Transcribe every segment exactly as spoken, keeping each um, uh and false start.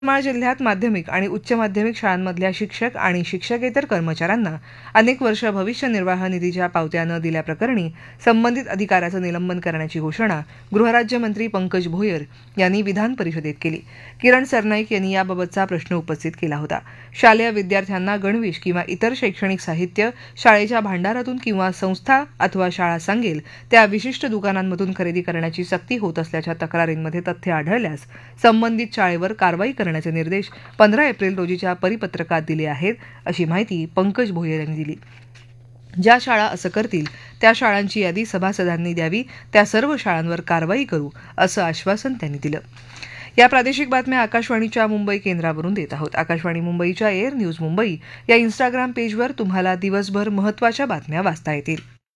यवतमाळ जिल्ह्यात माध्यमिक आणि उच्च माध्यमिक शाळांमधल्या शिक्षक आणि शिक्षकेतर कर्मचाऱ्यांना अनेक वर्ष भविष्य निर्वाह निधीच्या पावत्या न दिल्याप्रकरणी संबंधित अधिकाऱ्याचं निलंबन करण्याची घोषणा गृहराज्यमंत्री पंकज भोयर यांनी विधान परिषदेत केली. किरण सरनाईक यांनी याबाबतचा प्रश्न उपस्थित केला होता. शालेय विद्यार्थ्यांना गणवेश किंवा इतर शैक्षणिक साहित्य शाळेच्या भांडारातून किंवा संस्था अथवा शाळा सांगेल त्या विशिष्ट दुकानांमधून खरेदी करण्याची सक्ती होत असल्याच्या तक्रारींमध्ये तथ्य आढळल्यास संबंधित शाळेवर कारवाई करण्याचे निर्देश पंधरा एप्रिल रोजीच्या परिपत्रकात दिले आहेत, अशी माहिती पंकज भोयर यांनी दिली. ज्या शाळा असं करतील त्या शाळांची यादी सभासदांनी द्यावी, त्या सर्व शाळांवर कारवाई करू, असं आश्वासन त्यांनी दिलं. या प्रादेशिक बातम्या आकाशवाणीच्या मुंबई केंद्रावरून देत आहोत. आकाशवाणी मुंबईच्या एअर न्यूज मुंबई या इन्स्टाग्राम पेजवर तुम्हाला दिवसभर महत्त्वाच्या बातम्या वाचता येतील.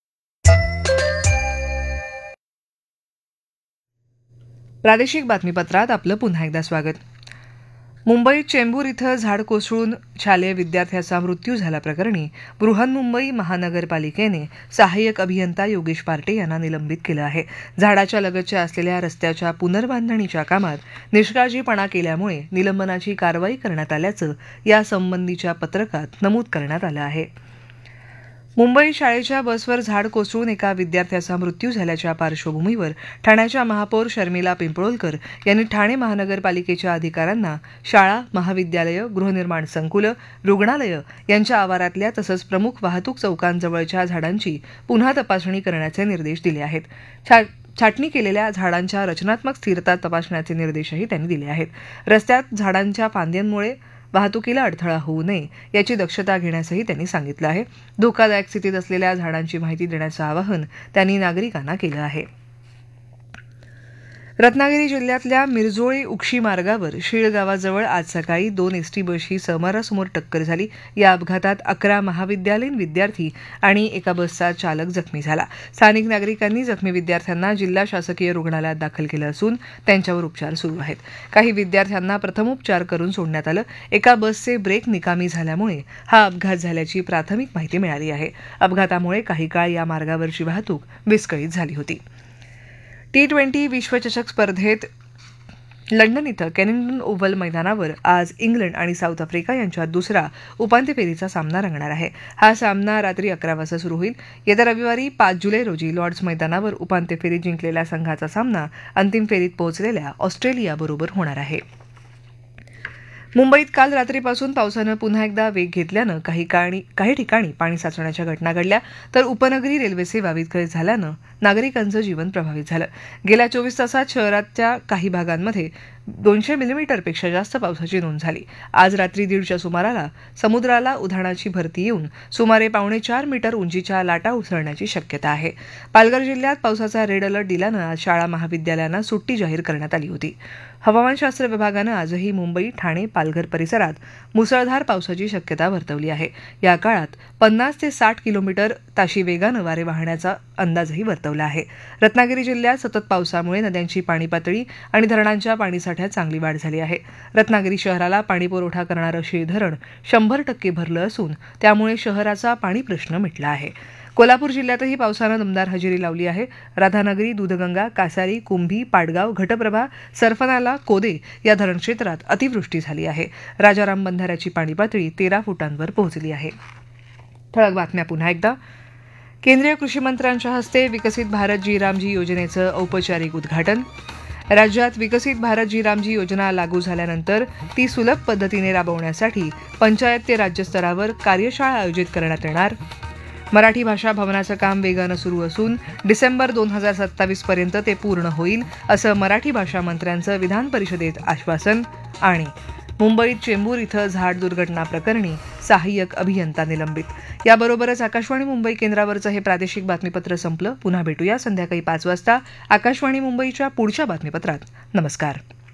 प्रादेशिक बातमीपत्रात आपलं पुन्हा एकदा स्वागत. मुंबईत चेंबूर इथं झाड कोसळून शालेय विद्यार्थ्याचा मृत्यू झाल्याप्रकरणी बृहन्मुंबई महानगरपालिकेने सहाय्यक अभियंता योगेश पार्टे यांना निलंबित केलं आहे. झाडाच्या लगतच्या असलेल्या रस्त्याच्या पुनर्बांधणीच्या कामात निष्काळजीपणा केल्यामुळे निलंबनाची कारवाई करण्यात आल्याचं यासंबंधीच्या पत्रकात नमूद करण्यात आलं आहे. मुंबईत शाळेच्या बसवर झाड कोसळून एका विद्यार्थ्याचा मृत्यू झाल्याच्या पार्श्वभूमीवर ठाण्याच्या महापौर शर्मिला पिंपळोलकर यांनी ठाणे महानगरपालिकेच्या अधिकाऱ्यांना शाळा, महाविद्यालयं, गृहनिर्माण संकुलं, रुग्णालयं यांच्या आवारातल्या तसंच प्रमुख वाहतूक चौकांजवळच्या झाडांची पुन्हा तपासणी करण्याचे निर्देश दिले आहेत. छाटणी केलेल्या झाडांच्या रचनात्मक स्थिरता तपासण्याचे निर्देशही त्यांनी दिले आहेत. रस्त्यात झाडांच्या फांद्यांमुळे वाहतुकीला अडथळा होऊ नये याची दक्षता घेण्यासही त्यांनी सांगितलं आहे. धोकादायक स्थितीत असलेल्या झाडांची माहिती देण्याचं आवाहन त्यांनी नागरिकांना केलं आहे. रत्नागिरी जिल्ह्यातल्या मिरजोळी उक्षी मार्गावर शीळ गावाजवळ आज सकाळी दोन एसटी बसची समोरासमोर टक्कर झाली. या अपघातात अकरा महाविद्यालयीन विद्यार्थी आणि एका बसचा चालक जखमी झाला. स्थानिक नागरिकांनी जखमी विद्यार्थ्यांना जिल्हा शासकीय रुग्णालयात दाखल केलं असून त्यांच्यावर उपचार सुरू आहेत. काही विद्यार्थ्यांना प्रथमोपचार करून सोडण्यात आलं. एका बसचे ब्रेक निकामी झाल्यामुळे हा अपघात झाल्याची प्राथमिक माहिती मिळाली आहे. अपघातामुळे काही काळ या मार्गावरची वाहतूक विस्कळीत झाली होती. टी ट्वेंटी विश्वचषक स्पर्धेत लंडन इथं केनिंग्टन ओव्हल मैदानावर आज इंग्लंड आणि साऊथ आफ्रिका यांच्यात दुसरा उपांत्य फेरीचा सामना रंगणार आहे. हा सामना रात्री अकरा वाजता सुरू होईल. येत्या रविवारी पाच जुलै रोजी लॉर्ड्स मैदानावर उपांत्य फेरीत जिंकलेल्या संघाचा सामना अंतिम फेरीत पोहोचलेल्या ऑस्ट्रेलियाबरोबर होणार आहे. मुंबईत काल रात्रीपासून पावसानं पुन्हा एकदा वेग घेतल्यानं काही काळी काही ठिकाणी पाणी साचण्याच्या घटना घडल्या, तर उपनगरी रेल्वे सेवा विस्कळीत झाल्यानं नागरिकांचं जीवन प्रभावित झालं. गेल्या चोवीस तासात शहराच्या काही भागांमध्ये दोनशे मिलीमीटरपेक्षा जास्त पावसाची नोंद झाली. आज रात्री दीडच्या सुमाराला समुद्राला उधाणाची भरती येऊन सुमारे पावणे चार मीटर उंचीच्या लाटा उसळण्याची शक्यता आहे. पालघर जिल्ह्यात पावसाचा रेड अलर्ट दिल्यानं आज शाळा महाविद्यालयांना सुट्टी जाहीर करण्यात आली होती. हवामानशास्त्र विभागानं आजही मुंबई, ठाणे, पालघर परिसरात मुसळधार पावसाची शक्यता वर्तवली आहे. या काळात पन्नास ते साठ किलोमीटर ताशी वेगानं वारे वाहण्याचा अंदाजही वर्तवला आहे. रत्नागिरी जिल्ह्यात सतत पावसामुळे नद्यांची पाणी पातळी आणि धरणांच्या पाणीसाठ्यात चांगली वाढ झाली आहे. रत्नागिरी शहराला पाणीपुरवठा करणारं शीळ धरण शंभर टक्के भरलं असून त्यामुळे शहराचा पाणी प्रश्न मिटला आहे. कोल्हापूर जिल्ह्यातही पावसानं दमदार हजेरी लावली आहे. राधानगरी, दूधगंगा, कासारी, कुंभी, पाडगाव, घटप्रभा, सरफनाला, कोदे या धरणक्षेत्रात अतिवृष्टी झाली आहे. राजाराम बंधाऱ्याची पाणी पातळी तेरा फुटांवर पोहोचली आहे. ठळक बातम्या पुन्हा एकदा. केंद्रीय कृषी मंत्र्यांच्या हस्ते विकसित भारत जी रामजी योजनेचं औपचारिक उद्घाटन. राज्यात विकसित भारत जी रामजी योजना लागू झाल्यानंतर ती सुलभ पद्धतीने राबवण्यासाठी पंचायत ते राज्यस्तरावर कार्यशाळा आयोजित करण्यात येणार. मराठी भाषा भवनाचं काम वेगानं सुरू असून डिसेंबर दोन हजार सत्तावीस पर्यंत ते पूर्ण होईल, असं मराठी भाषा मंत्र्यांचं विधान परिषदेत आश्वासन. आणि मुंबईत चेंबूर इथं झाड दुर्घटना प्रकरणी सहाय्यक अभियंता निलंबित. याबरोबरच आकाशवाणी मुंबई केंद्रावरचं हे प्रादेशिक बातमीपत्र संपलं. पुन्हा भेटूया संध्याकाळी पाच वाजता आकाशवाणी मुंबईच्या पुढच्या बातमीपत्रात. नमस्कार.